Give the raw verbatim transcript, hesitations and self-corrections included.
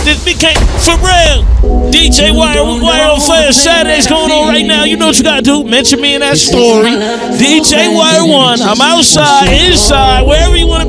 This became for real. D J Wire, Wire on Fire Saturday's going on right now. You know what you gotta do. Mention me in that story. D J Wire One. I'm outside, inside, wherever you wanna be.